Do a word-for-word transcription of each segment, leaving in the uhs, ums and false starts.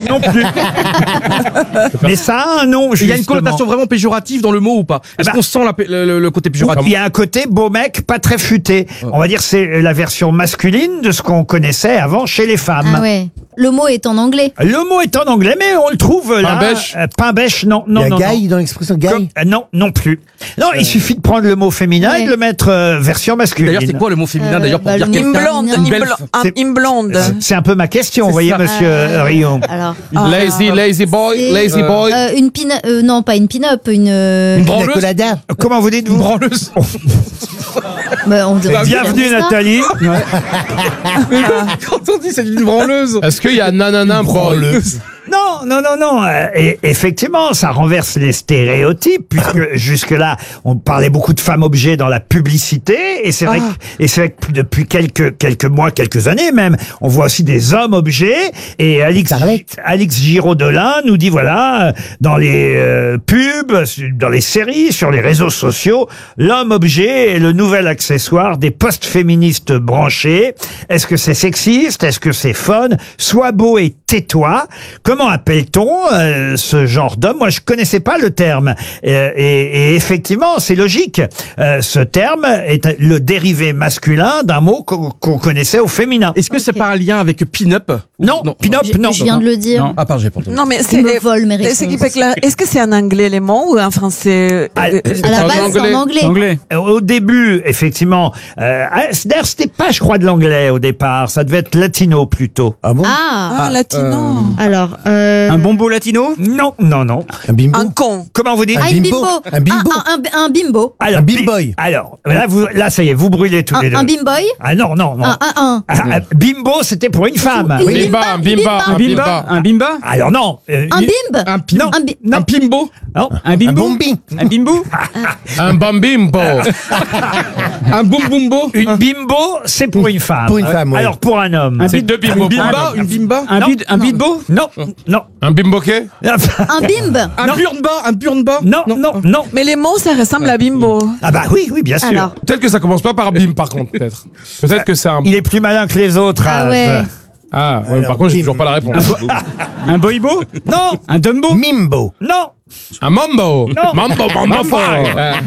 non plus. Mais ça a un nom, Il y a une justement. connotation vraiment péjorative dans le mot ou pas? Est-ce bah, qu'on sent la, le, le, le côté péjoratif? Il y a un côté beau mec, pas très futé. On va dire c'est la version masculine de ce qu'on connaissait avant chez les femmes. Ah ouais. Le mot est en anglais. Le mot est en anglais, mais on le trouve là. Pain-bêche. Euh, Pain-bêche, non, non, Il y a non. Guy non. dans l'expression Guy. Comme- euh, non, non plus. Non, il suffit de prendre le mot féminin Ouais. et de le mettre euh, version masculine. D'ailleurs, c'est quoi le mot féminin Euh, d'ailleurs pour bah, dire le quelqu'un? mot- Imblonde, Une belle- imblo- un- c'est- imblonde. C'est un peu ma question, vous voyez, monsieur Euh, Rio. Alors. Lazy, lazy boy, C'est- lazy boy. Euh, une pin, euh, non pas une pin-up, une. euh, Une Pina branleuse. colada. Comment vous dites-vous? Branleuse. bah, on devrait dire Bienvenue ça. Nathalie. Quand on dit c'est une branleuse. Est-ce qu'il y a nanana boy? Non, non, non, non. euh, Et effectivement, ça renverse les stéréotypes puisque jusque-là, on parlait beaucoup de femmes objets dans la publicité et c'est vrai, que, et c'est vrai que depuis quelques quelques mois, quelques années même, on voit aussi des hommes objets. Et Alix, Starlet. Alix Giraud-Delin nous dit voilà, euh, dans les euh, pubs, su- dans les séries, sur les réseaux sociaux, l'homme objet est le nouvel accessoire des post-féministes branchés. Est-ce que c'est sexiste? Est-ce que c'est fun? Sois beau et tais-toi. Comment appelle-t-on euh, ce genre d'homme? Moi, je connaissais pas le terme. Euh, et, et effectivement, c'est logique. Euh, ce terme est le dérivé masculin d'un mot qu'on qu'on connaissait au féminin. Est-ce que c'est pas un lien avec pin-up? Non, pin-up, Je, non. je viens de le dire. Ah, pardon, j'ai pas entendu. Non, mais Il c'est. me vole mes Est-ce réponses. qu'il fait que là- est-ce que c'est en anglais les mots ou en français? Ah, Euh, À la En base, c'est anglais. en anglais. Anglais. Euh, Au début, effectivement, euh, ah, d'ailleurs, c'était pas, je crois, de l'anglais au départ. Ça devait être latino plutôt. Ah bon? Ah. Ah, latino. Alors. Euh... Un bombo latino? Non, non, non. Un bimbo. Un con. Comment vous dites? Ah, Un une bimbo. bimbo. Un bimbo. Un, un- un bimbo. Alors, un bi- bimboy. Alors, là, vous, là, ça y est, vous brûlez tous les Un, deux. un bimboy. Ah non, non, non. Un, un, un. Ah, ah, bimbo, c'était pour une femme. Une Oui. Bimba, un bimba, un bimba. Un bimba? Alors non. euh, Un une- bimbe. Un pim- Non. Un bi- Non. Un pimbo? non. Un Un bimbo? bombi. Un bimbo? Un bambimbo. Un boum boumbo? Une bimbo, c'est pour une femme. Pour une femme, oui. Alors pour un homme. C'est deux bimbos. Une bimba? Une bimba? Un Non. bid, un bidbo? Non, non. Un bimboquet. Un bimbe. Un Non. purnba? Un purnba? Non, non, non. Mais les mots, ça ressemble à bimbo. Ah bah oui, oui, bien sûr. Alors. Peut-être que ça commence pas par bim, par contre, peut-être. Peut-être que c'est un. Il est plus malin que les autres. Ah Az. ouais. Ah, ouais, par contre, j'ai toujours pas la réponse. Un boibo? Non, Un dumbo? Mimbo. non, Un mambo. Mambo, mambo fort.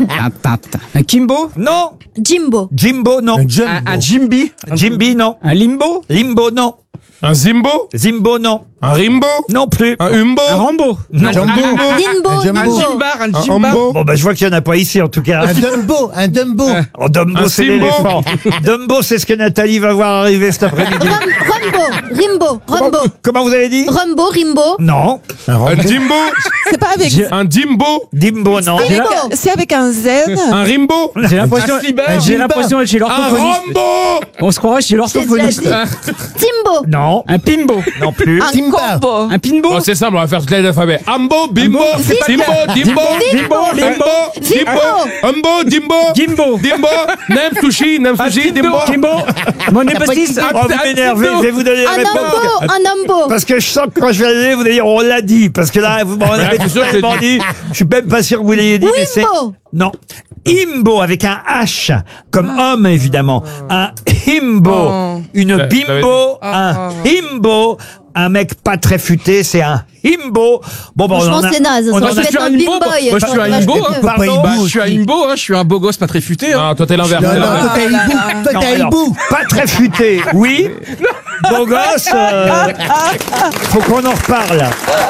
Un kimbo? non. Jimbo. Jimbo, non. Un jumbo. Un, un jimbi? Jimby, non. Un limbo? Limbo, non. Un zimbo. Zimbo, non. Un rimbo. Non plus. Un umbo. Un rambo? Non. Jumbo. Limbo. Un jumbo. Un Limbo. jimbar? Un Un jimbar? umbo. Bon, bah, je vois qu'il n'y en a pas ici, en tout cas. Un Dumbo. Un Dumbo. Oh, Dumbo, Un c'est Simbo. l'éléphant. Dumbo, c'est ce que Nathalie va voir arriver cet après-midi. Rum- Rumbo. Rimbo. Rumbo. Comment vous avez dit? Rumbo. Rimbo. Non. Un Un Rambo. jimbo. C'est pas avec. Un dimbo. Dimbo, non. avec- C'est avec un Z. Un rimbo. J'ai l'impression, Un slibber. j'ai l'impression d'être chez Un l'orthophoniste. rambo. On se croirait chez l'orthophoniste. Timbo. Non. Un pimbo. Non plus. Un Timba. combo. Un pinbo. Oh, c'est simple, on va faire toute l'alphabet. Ambo, bimbo, simbo, dimbo, Dimbo. Limbo. Umbo, dimbo, umbo, dimbo, Gimbo. dimbo, nem sushi, nem sushi, dimbo. Kimbo. Mon épostis. Oh, vous m'énervez, je vais vous donner la Un réponse. ambo. Un ambo. Parce que je sens que quand je vais aller, vous allez dire, on l'a dit. Parce que là, vous m'en avez c'est sûr que tellement j'ai dit. Je suis même pas sûr que vous l'ayez dit, mais c'est... Wimbo. Non. Imbo, avec un H, comme homme, évidemment. Un himbo. Une Ouais, bimbo. Un himbo. Un mec pas très futé, c'est un himbo. Bon, bon, on Franchement, en a- c'est naze. on Ça en aurait a- pu être un bimboy. Moi, je suis un imbo. hein. Pardon? Bah, je suis un imbo, hein. Je suis un beau gosse pas très futé. hein. Ah, toi, t'es l'inverse. Non, non, toi t'as hibou. Toi Non, t'as alors, hibou. pas très futé, oui. Beau gosse, euh, faut qu'on en reparle.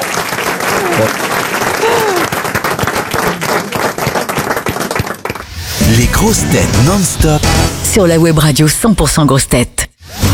Les grosses têtes non-stop. Sur la web radio cent pour cent grosses têtes.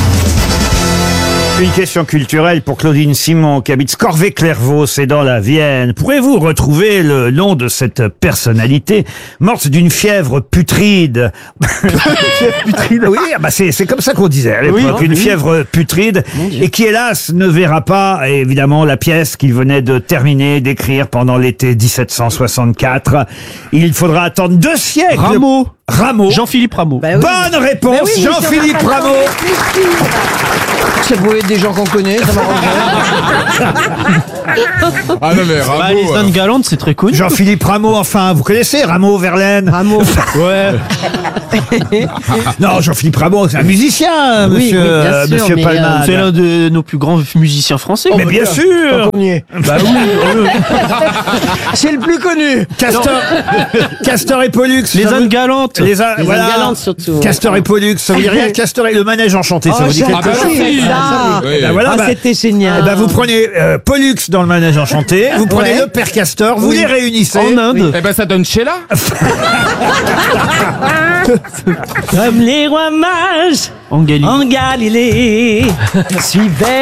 Une question culturelle pour Claudine Simon qui habite Corvée-Clairvaux, c'est dans la Vienne. Pourrez-vous retrouver le nom de cette personnalité morte d'une fièvre putride? Fièvre putride, oui, ah bah c'est c'est comme ça qu'on disait à l'époque, une fièvre putride, et qui hélas ne verra pas évidemment la pièce qu'il venait de terminer d'écrire pendant l'été dix-sept cent soixante-quatre. Il faudra attendre deux siècles. Rameau. Rameau. Jean-Philippe Rameau. Bonne réponse, Jean-Philippe Rameau. Ça pouvait être des gens qu'on connaît, ça m'arrangerait. Ah non, mais Rameau. Bah, les euh, Indes galantes, c'est très connu. Jean-Philippe Rameau, enfin, vous connaissez Rameau, Verlaine? Rameau. Ouais. Non, Jean-Philippe Rameau, c'est un musicien, Oui, monsieur, oui, bien euh, sûr, monsieur mais, Palmade. C'est l'un de nos plus grands musiciens français. Mais bien sûr. Bah oui. C'est le plus connu. Castor, Castor et Pollux. Les ça Indes vous- galantes. Les, a- Les voilà. Indes galantes, surtout. Castor et Pollux, ça veut dire rien. Castor et le manège enchanté, ça vous dit Ah quelque bah chose? si. Ça. Oui. Ben voilà, Ah, bah, c'était eh génial. ben, vous prenez euh, Pollux dans le manège enchanté, vous prenez Ouais. le père Castor, vous les réunissez. En Inde. Eh ben, ça donne Sheila. Comme les rois mages En Galilée. en Galilée suivaient